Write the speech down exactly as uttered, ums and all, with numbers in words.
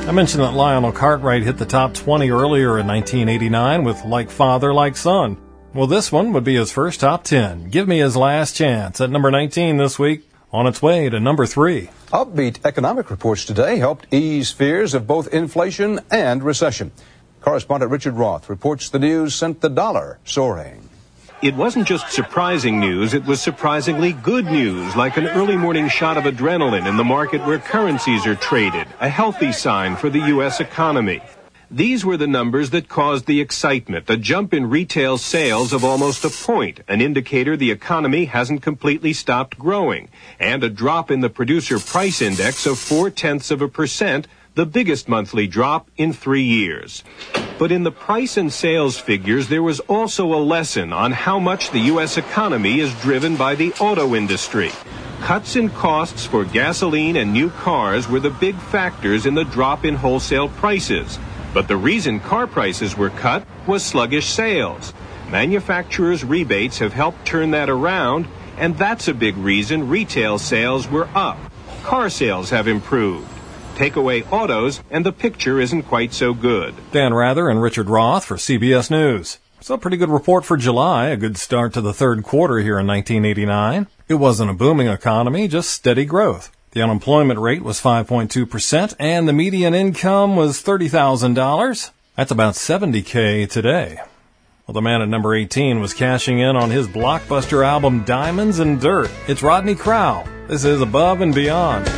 I mentioned that Lionel Cartwright hit the top twenty earlier in nineteen eighty-nine with Like Father, Like Son. Well, this one would be his first top ten. Give Me His Last Chance at number nineteen this week, on its way to number three. Upbeat economic reports today helped ease fears of both inflation and recession. Correspondent Richard Roth reports the news sent the dollar soaring. It wasn't just surprising news, it was surprisingly good news, like an early morning shot of adrenaline in the market where currencies are traded, a healthy sign for the U S economy. These were the numbers that caused the excitement, a jump in retail sales of almost a point, an indicator the economy hasn't completely stopped growing, and a drop in the producer price index of four-tenths of a percent, the biggest monthly drop in three years. But in the price and sales figures, there was also a lesson on how much the U S economy is driven by the auto industry. Cuts in costs for gasoline and new cars were the big factors in the drop in wholesale prices. But the reason car prices were cut was sluggish sales. Manufacturers' rebates have helped turn that around, and that's a big reason retail sales were up. Car sales have improved. Take away autos, and the picture isn't quite so good. Dan Rather and Richard Roth for C B S News. So a pretty good report for July, a good start to the third quarter here in nineteen eighty-nine. It wasn't a booming economy, just steady growth. The unemployment rate was five point two percent, and the median income was thirty thousand dollars. That's about seventy thousand today. Well, the man at number eighteen was cashing in on his blockbuster album Diamonds and Dirt. It's Rodney Crowell. This is Above and Beyond.